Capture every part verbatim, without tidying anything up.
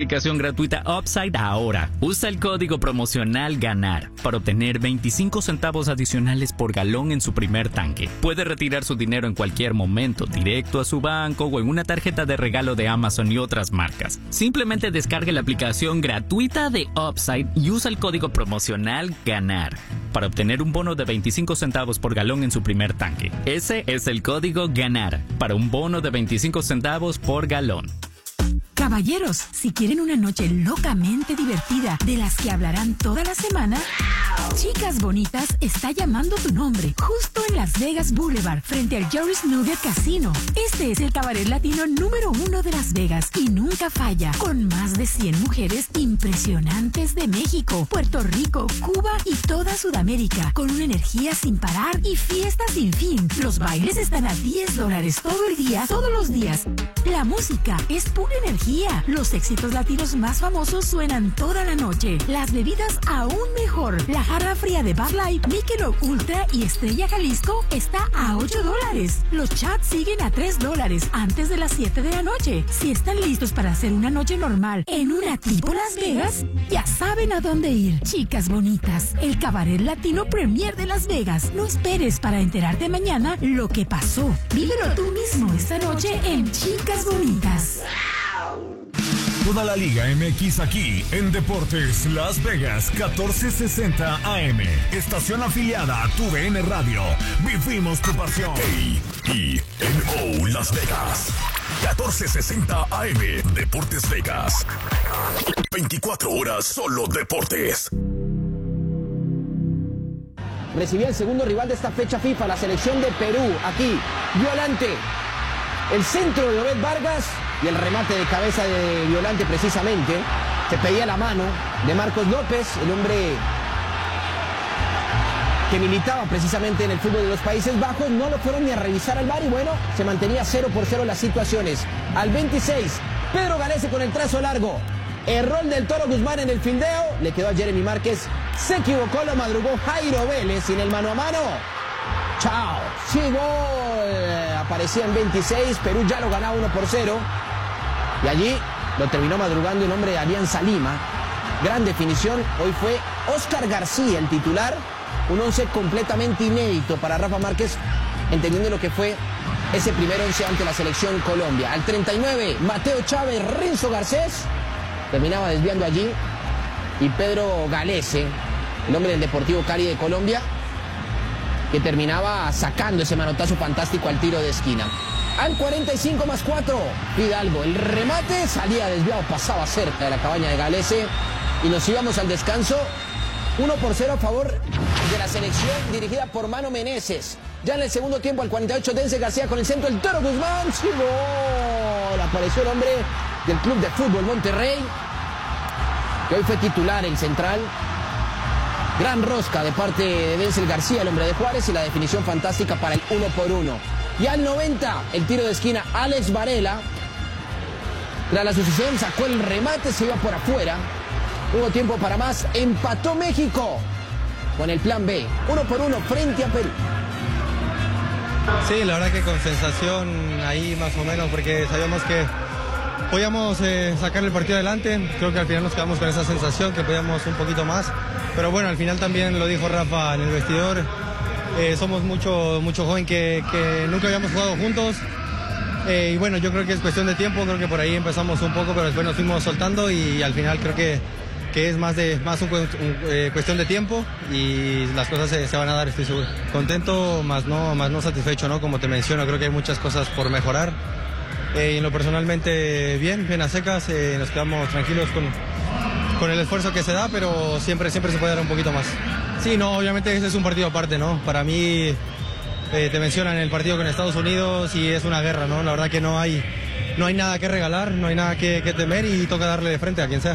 aplicación gratuita Upside ahora. Usa el código promocional GANAR para obtener veinticinco centavos adicionales por galón en su primer tanque. Puede retirar su dinero en cualquier momento, directo a su banco o en una tarjeta de regalo de Amazon y otras marcas. Simplemente descargue la aplicación gratuita de Upside y usa el código promocional GANAR para obtener un bono de veinticinco centavos por galón en su primer tanque. Ese es el código GANAR para un bono de veinticinco centavos por galón. Caballeros, si quieren una noche locamente divertida, de las que hablarán toda la semana, Chicas Bonitas está llamando tu nombre, justo en Las Vegas Boulevard, frente al Joris Nugget Casino. Este es el cabaret latino número uno de Las Vegas y nunca falla, con más de cien mujeres impresionantes de México, Puerto Rico, Cuba y toda Sudamérica, con una energía sin parar y fiestas sin fin. Los bailes están a diez dólares todo el día, todos los días. La música es pura energía. Los éxitos latinos más famosos suenan toda la noche. Las bebidas aún mejor. La jarra fría de Bud Light, Michelob Ultra y Estrella Jalisco está a ocho dólares. Los chats siguen a tres dólares antes de las siete de la noche. Si están listos para hacer una noche normal en una tipo Las Vegas, ya saben a dónde ir. Chicas Bonitas, el cabaret latino premier de Las Vegas. No esperes para enterarte mañana lo que pasó. Vívelo tú mismo esta noche en Chicas Bonitas. Toda la Liga M X aquí en Deportes Las Vegas catorce sesenta A M. Estación afiliada a tu V N Radio. Vivimos tu pasión. A I N O Las Vegas. catorce sesenta A M. Deportes Vegas. veinticuatro horas solo deportes. Recibía el segundo rival de esta fecha FIFA, la selección de Perú. Aquí, Violante. El centro de Obed Vargas y el remate de cabeza de Violante precisamente. Se pedía la mano de Marcos López, el hombre que militaba precisamente en el fútbol de los Países Bajos. No lo fueron ni a revisar al V A R y bueno, se mantenía cero por cero las situaciones. Al veintiséis, Pedro Galese con el trazo largo. Error del Toro Guzmán en el fildeo. Le quedó a Jeremy Márquez. Se equivocó, lo madrugó Jairo Vélez y en el mano a mano. ¡Chao! ¡Sí, gol! Aparecía en veintiséis, Perú ya lo ganaba uno por cero. Y allí lo terminó madrugando el hombre de Alianza Lima. Gran definición. Hoy fue Oscar García el titular. Un once completamente inédito para Rafa Márquez, entendiendo lo que fue ese primer once ante la selección Colombia. Al treinta y nueve, Mateo Chávez, Renzo Garcés. Terminaba desviando allí. Y Pedro Galese, el hombre del Deportivo Cali de Colombia, que terminaba sacando ese manotazo fantástico al tiro de esquina. Al cuarenta y cinco más cuatro, Hidalgo. El remate salía desviado, pasaba cerca de la cabaña de Galese. Y nos íbamos al descanso. uno por cero a favor de la selección dirigida por Mano Meneses. Ya en el segundo tiempo, al cuarenta y ocho, Denzel García con el centro. El Toro Guzmán. ¡Sí, gol! Apareció el hombre del Club de Fútbol Monterrey, que hoy fue titular el central. Gran rosca de parte de Denzel García, el hombre de Juárez, y la definición fantástica para el uno por uno. Y al noventa, el tiro de esquina, Alex Varela. Tras la sucesión, sacó el remate, se iba por afuera. Hubo tiempo para más, empató México con el plan B. Uno por uno frente a Perú. Sí, la verdad que con sensación ahí más o menos, porque sabíamos que podíamos eh, sacar el partido adelante. Creo que al final nos quedamos con esa sensación que podíamos un poquito más. Pero bueno, al final también lo dijo Rafa en el vestidor. Eh, somos mucho, mucho joven que, que nunca habíamos jugado juntos. Eh, y bueno, yo creo que es cuestión de tiempo. Creo que por ahí empezamos un poco, pero después nos fuimos soltando y al final creo que, que es más, de, más un, un, eh, cuestión de tiempo y las cosas se, se van a dar, estoy seguro. Contento, más no, más no satisfecho, ¿no? Como te menciono, creo que hay muchas cosas por mejorar. Eh, y en lo personalmente bien, bien a secas, eh, nos quedamos tranquilos con, con el esfuerzo que se da, pero siempre, siempre se puede dar un poquito más. Sí, no, obviamente ese es un partido aparte, ¿no? Para mí, eh, te mencionan el partido con Estados Unidos y es una guerra, ¿no? La verdad que no hay, no hay nada que regalar, no hay nada que, que temer y toca darle de frente a quien sea.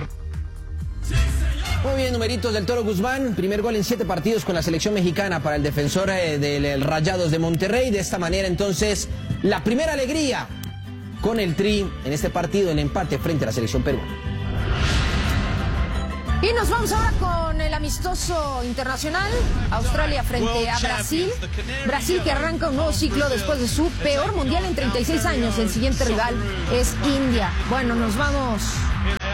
Muy bien, numeritos del Toro Guzmán. Primer gol en siete partidos con la selección mexicana para el defensor eh, del Rayados de Monterrey. De esta manera, entonces, la primera alegría con el Tri en este partido, el empate frente a la selección peruana. Y nos vamos ahora con el amistoso internacional. Australia frente a Brasil. Brasil que arranca un nuevo ciclo después de su peor mundial en treinta y seis años. El siguiente rival es India. Bueno, nos vamos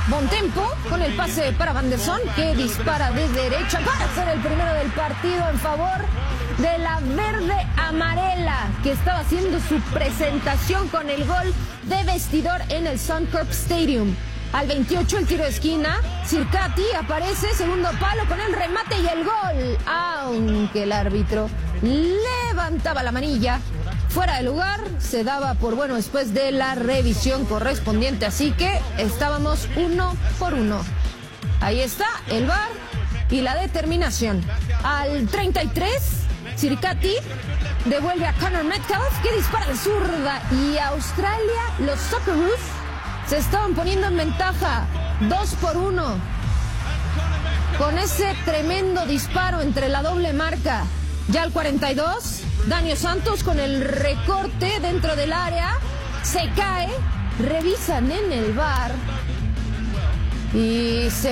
Bontempo con el pase para Van der Son, que dispara de derecha para ser el primero del partido en favor de la verde amarela, que estaba haciendo su presentación con el gol de vestidor en el Suncorp Stadium. Al veintiocho el tiro de esquina, Circati aparece, segundo palo con el remate y el gol, aunque el árbitro levantaba la manilla fuera de lugar, se daba por bueno después de la revisión correspondiente, así que estábamos uno por uno. Ahí está el V A R y la determinación. Al treinta y tres, Circati devuelve a Connor Metcalf, que dispara de zurda, y Australia, los Socceroos, se estaban poniendo en ventaja, dos por uno, con ese tremendo disparo entre la doble marca. Ya al cuarenta y dos, Daniel Santos con el recorte dentro del área, se cae, revisan en el V A R y se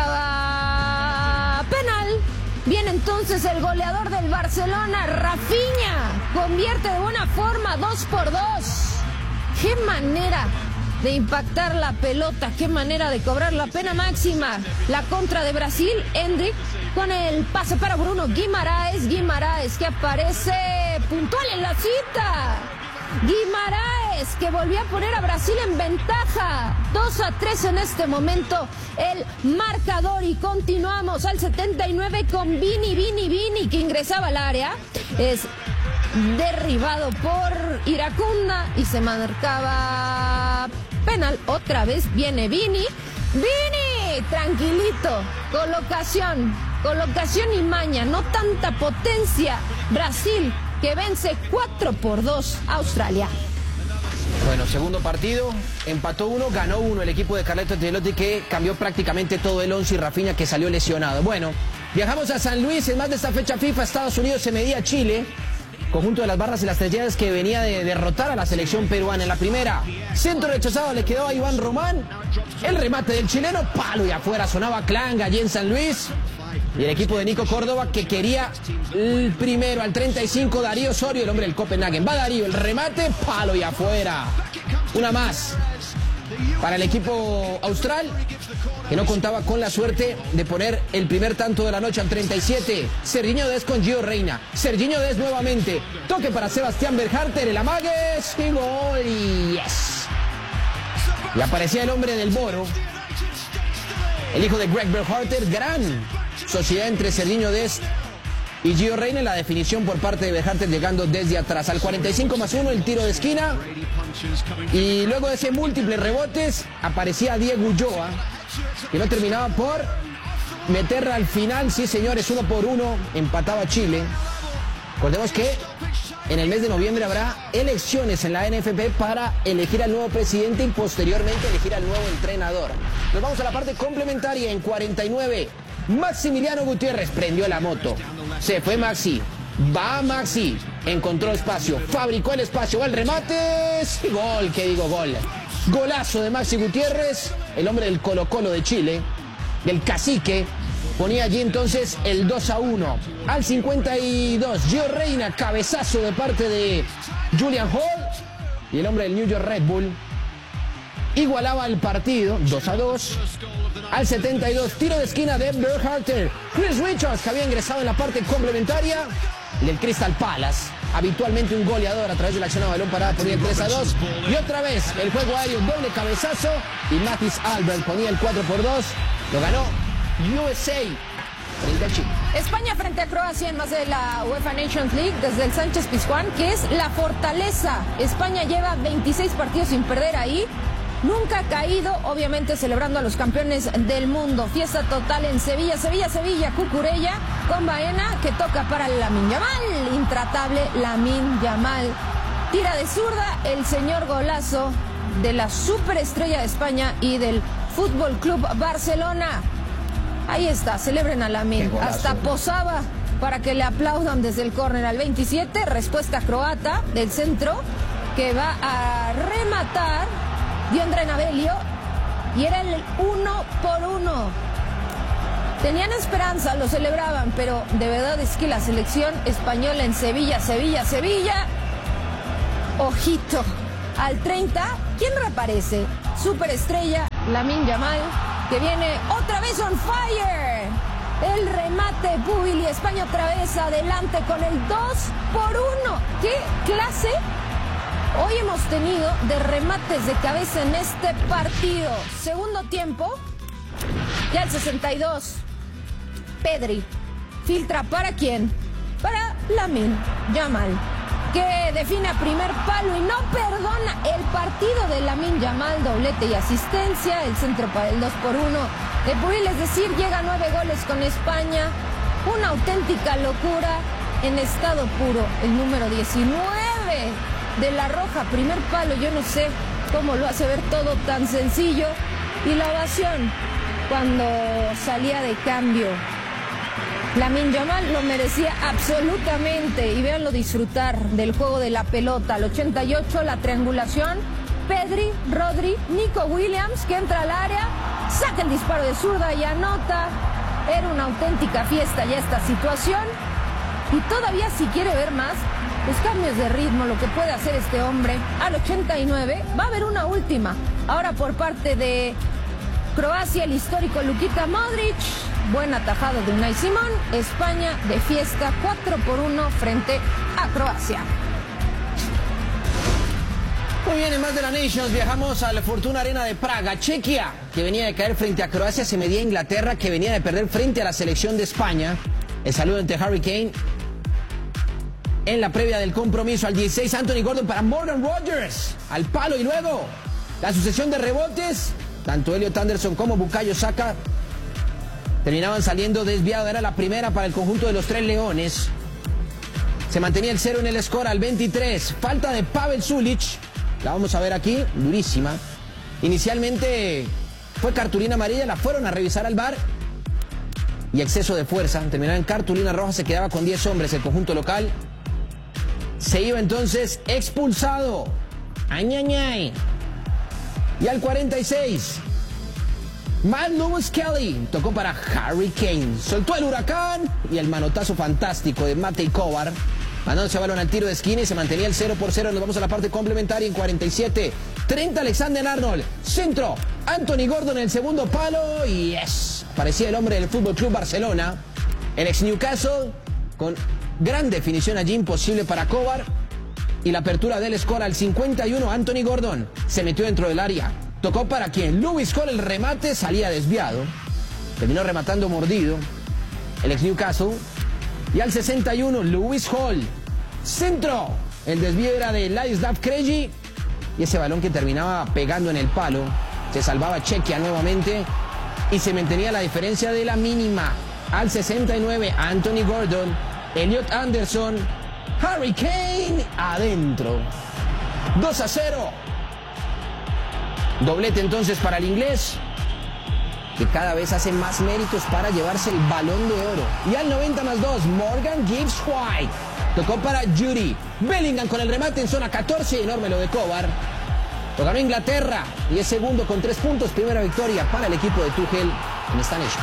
marcaba penal. Viene entonces el goleador del Barcelona, Rafinha, convierte de buena forma, dos por dos. ¡Qué manera de impactar la pelota! ¡Qué manera de cobrar la pena máxima! La contra de Brasil, Endrick con el pase para Bruno Guimaraes. Guimaraes que aparece puntual en la cita. Guimaraes que volvió a poner a Brasil en ventaja. dos a tres en este momento el marcador, y continuamos al setenta y nueve con Vini, Vini, Vini, que ingresaba al área. Es derribado por Iracunda y se marcaba penal. Otra vez viene Vini. Vini, tranquilito. Colocación, colocación y maña, no tanta potencia. Brasil que vence cuatro por dos a Australia. Bueno, segundo partido, empató uno, ganó uno el equipo de Carleto Ancelotti, que cambió prácticamente todo el once, y Rafinha, que salió lesionado. Bueno, viajamos a San Luis en más de esta fecha FIFA. Estados Unidos se medía a Chile, conjunto de las barras y las estrellas, que venía de derrotar a la selección peruana. En la primera, centro rechazado, le quedó a Iván Román, el remate del chileno, palo y afuera. Sonaba Clang allí en San Luis, y el equipo de Nico Córdoba, que quería el primero. Al treinta y cinco, Darío Osorio, el hombre del Copenhagen. Va Darío, el remate, palo y afuera. Una más para el equipo austral, que no contaba con la suerte de poner el primer tanto de la noche. Al treinta y siete, Serginho Dest con Gio Reyna. Serginho Dest nuevamente, toque para Sebastián Berharter, el amagues y gol. Yes. Y aparecía el hombre del Boro, el hijo de Greg Berhalter. Gran sociedad entre Serginho Dest y Gio Reyna, en la definición por parte de Berhalter, llegando desde atrás. Al cuarenta y cinco más uno, el tiro de esquina, y luego de ese múltiples rebotes aparecía Diego Ulloa, que no terminaba por meterla al final. Sí, señores, uno por uno, empataba Chile. Recordemos que en el mes de noviembre habrá elecciones en la N F P para elegir al nuevo presidente y posteriormente elegir al nuevo entrenador. Nos vamos a la parte complementaria. En cuarenta y nueve, Maximiliano Gutiérrez prendió la moto. Se fue Maxi. Va Maxi. Encontró espacio. Fabricó el espacio. Va el remate. Sí, gol. ¿Qué digo? Gol. Golazo de Maxi Gutiérrez, el hombre del Colo Colo de Chile, del Cacique. Ponía allí entonces el dos a uno. Al cincuenta y dos, Gio Reyna, cabezazo de parte de Julian Hall, y el hombre del New York Red Bull igualaba el partido, dos a dos. Al setenta y dos, tiro de esquina de Berhalter. Chris Richards, que había ingresado en la parte complementaria del Crystal Palace, habitualmente un goleador a través del accionado balón parada, ponía el tres a dos. Y otra vez el juego aéreo, doble cabezazo, y Mathis Albert ponía el cuatro por dos. Lo ganó U S A frente a Chile. España frente a Croacia en más de la UEFA Nations League desde el Sánchez Pizjuán, que es la fortaleza. España lleva veintiséis partidos sin perder ahí. Nunca ha caído, obviamente celebrando a los campeones del mundo. Fiesta total en Sevilla, Sevilla, Sevilla, Cucurella con Baena, que toca para Lamine Yamal. Intratable Lamine Yamal. Tira de zurda el señor golazo de la superestrella de España y del Fútbol Club Barcelona. Ahí está, celebren a Lamine. Hasta posaba para que le aplaudan desde el córner. Al veintisiete, respuesta croata del centro, que va a rematar Diondre Nabelio, y era el uno por uno. Tenían esperanza, lo celebraban, pero de verdad es que la selección española en Sevilla, Sevilla, Sevilla, ojito. Al treinta, ¿quién reaparece? Superestrella Lamine Yamal, que viene otra vez on fire. El remate, Buil, y España otra vez adelante con el dos por uno. ¡Qué clase! Hoy hemos tenido de remates de cabeza en este partido. Segundo tiempo, ya el sesenta y dos. Pedri filtra ¿para quién? Para Lamine Yamal, que define a primer palo y no perdona el partido de Lamine Yamal, doblete y asistencia, el centro para el dos por uno de Buil, es decir, llega a nueve goles con España, una auténtica locura en estado puro, el número diecinueve de la Roja, primer palo, yo no sé cómo lo hace ver todo tan sencillo, y la ovación cuando salía de cambio. Lamine Yamal lo merecía absolutamente, y véanlo disfrutar del juego de la pelota. Al ochenta y ocho, la triangulación, Pedri, Rodri, Nico Williams, que entra al área, saca el disparo de zurda y anota. Era una auténtica fiesta ya esta situación, y todavía si quiere ver más los cambios de ritmo, lo que puede hacer este hombre. Al ochenta y nueve va a haber una última, ahora por parte de Croacia, el histórico Luka Modric. Buen atajado de Unai Simón. España de fiesta, cuatro por uno frente a Croacia. Muy bien, en más de la Nations viajamos a la Fortuna Arena de Praga. Chequia, que venía de caer frente a Croacia, se medía a Inglaterra, que venía de perder frente a la selección de España. El saludo entre Harry Kane en la previa del compromiso. Al dieciséis, Anthony Gordon para Morgan Rogers, al palo, y luego la sucesión de rebotes. Tanto Elliot Anderson como Bukayo Saka terminaban saliendo desviados. Era la primera para el conjunto de los Tres Leones. Se mantenía el cero en el score al veintitrés. Falta de Pavel Sulic. La vamos a ver aquí, durísima. Inicialmente fue cartulina amarilla, la fueron a revisar al V A R. Y exceso de fuerza. Terminaba en cartulina roja, se quedaba con diez hombres el conjunto local. Se iba entonces expulsado. Añañay. Y al cuarenta y seis, Matt Lewis Kelly tocó para Harry Kane. Soltó el huracán y el manotazo fantástico de Matej Kovar, mandándose balón al tiro de esquina, y se mantenía el cero por cero. Nos vamos a la parte complementaria en cuarenta y siete. treinta, Alexander Arnold. Centro, Anthony Gordon en el segundo palo. Y yes, parecía el hombre del Fútbol Club Barcelona. El ex Newcastle, con gran definición allí, imposible para Kovar. Y la apertura del score al cincuenta y uno, Anthony Gordon se metió dentro del área. Tocó para quien, Lewis Hall, el remate salía desviado. Terminó rematando mordido el ex Newcastle. Y al sesenta y uno, Lewis Hall. Centro. El desvío era de Ladislav Krejci. Y ese balón que terminaba pegando en el palo. Se salvaba Chequia nuevamente. Y se mantenía la diferencia de la mínima. Al sesenta y nueve, Anthony Gordon. Elliot Anderson. Harry Kane adentro. dos a cero. Doblete entonces para el inglés, que cada vez hace más méritos para llevarse el Balón de Oro. Y al noventa más dos, Morgan Gibbs White. Tocó para Judy Bellingham con el remate en zona catorce. Enorme lo de Kovar. Lo ganó Inglaterra y es segundo con tres puntos. Primera victoria para el equipo de Tuchel en esta Nations.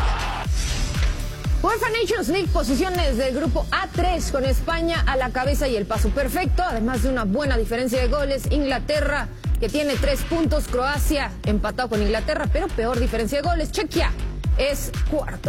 UEFA Nations League, posiciones del grupo A tres, con España a la cabeza y el paso perfecto, además de una buena diferencia de goles. Inglaterra, que tiene tres puntos, Croacia empatado con Inglaterra, pero peor diferencia de goles. Chequia es cuarto.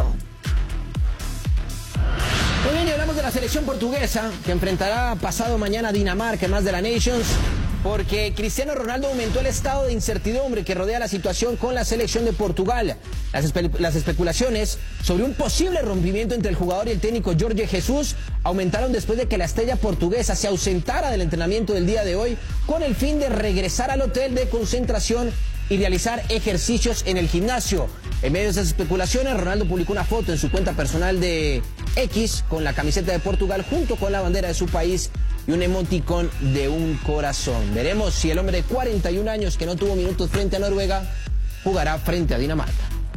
Muy bien, y hablamos de la selección portuguesa, que enfrentará pasado mañana a Dinamarca en más de la Nations, porque Cristiano Ronaldo aumentó el estado de incertidumbre que rodea la situación con la selección de Portugal. Las, espe las especulaciones sobre un posible rompimiento entre el jugador y el técnico Jorge Jesús aumentaron después de que la estrella portuguesa se ausentara del entrenamiento del día de hoy con el fin de regresar al hotel de concentración y realizar ejercicios en el gimnasio. En medio de esas especulaciones, Ronaldo publicó una foto en su cuenta personal de X con la camiseta de Portugal junto con la bandera de su país y un emoticón de un corazón. Veremos si el hombre de cuarenta y un años, que no tuvo minutos frente a Noruega, jugará frente a Dinamarca.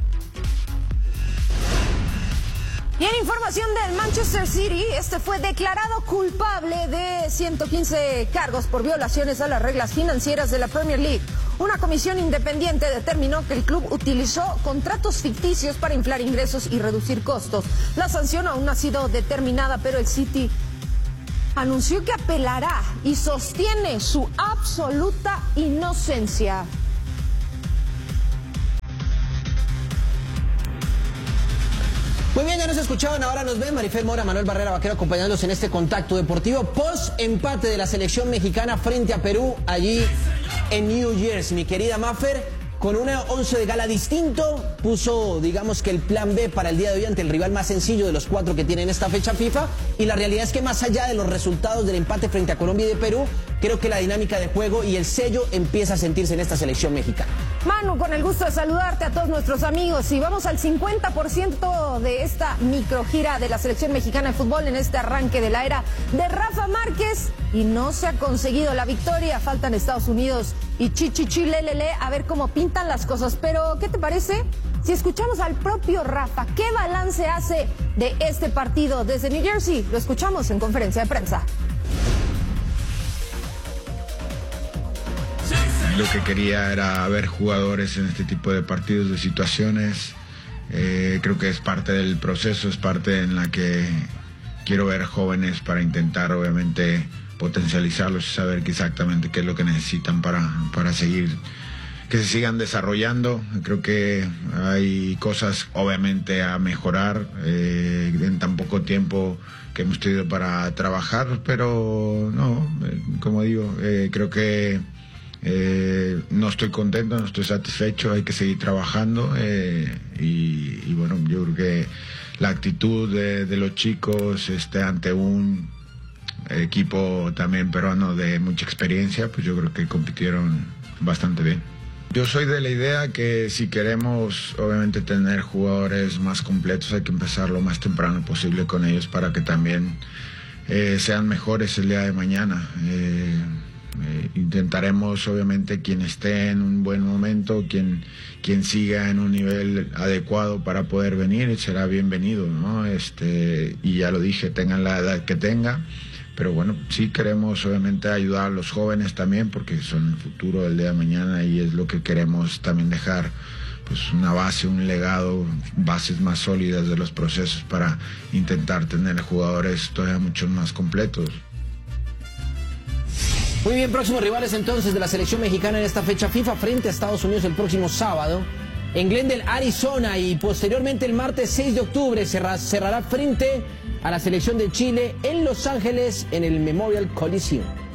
Y en información del Manchester City, este fue declarado culpable de ciento quince cargos por violaciones a las reglas financieras de la Premier League. Una comisión independiente determinó que el club utilizó contratos ficticios para inflar ingresos y reducir costos. La sanción aún no ha sido determinada, pero el City anunció que apelará y sostiene su absoluta inocencia. Muy bien, ya nos escuchaban, ahora nos ven. Marifer Mora, Manuel Barrera Vaquero acompañándolos en este contacto deportivo post empate de la selección mexicana frente a Perú allí en New Jersey. Mi querida Maffer, con una once de gala distinto, puso, digamos que el plan B para el día de hoy ante el rival más sencillo de los cuatro que tienen esta fecha FIFA. Y la realidad es que más allá de los resultados del empate frente a Colombia y de Perú, creo que la dinámica de juego y el sello empieza a sentirse en esta selección mexicana. Manu, con el gusto de saludarte a todos nuestros amigos. Y vamos al cincuenta por ciento de esta microgira de la selección mexicana de fútbol en este arranque de la era de Rafa Márquez. Y no se ha conseguido la victoria. Faltan Estados Unidos y chichichilelele a ver cómo pintan las cosas. Pero, ¿qué te parece si escuchamos al propio Rafa? ¿Qué balance hace de este partido desde New Jersey? Lo escuchamos en conferencia de prensa. Lo que quería era ver jugadores en este tipo de partidos, de situaciones. Eh, creo que es parte del proceso, es parte en la que quiero ver jóvenes para intentar, obviamente, potencializarlos y saber exactamente qué es lo que necesitan para, para seguir, que se sigan desarrollando. Creo que hay cosas, obviamente, a mejorar eh, en tan poco tiempo que hemos tenido para trabajar, pero no, eh, como digo, eh, creo que Eh, no estoy contento, no estoy satisfecho, hay que seguir trabajando eh, y, y bueno, yo creo que la actitud de, de los chicos este, ante un equipo también peruano de mucha experiencia, pues yo creo que compitieron bastante bien. Yo soy de la idea que si queremos obviamente tener jugadores más completos hay que empezar lo más temprano posible con ellos para que también eh, sean mejores el día de mañana. Eh, Eh, intentaremos obviamente quien esté en un buen momento, quien, quien siga en un nivel adecuado para poder venir, será bienvenido, ¿no? Este, y ya lo dije, tengan la edad que tenga, pero bueno, sí queremos obviamente ayudar a los jóvenes también porque son el futuro del día de mañana y es lo que queremos también dejar, pues una base, un legado, bases más sólidas de los procesos para intentar tener jugadores todavía mucho más completos. Muy bien, próximos rivales entonces de la selección mexicana en esta fecha FIFA frente a Estados Unidos el próximo sábado en Glendale, Arizona, y posteriormente el martes seis de octubre cerra, cerrará frente a la selección de Chile en Los Ángeles en el Memorial Coliseum.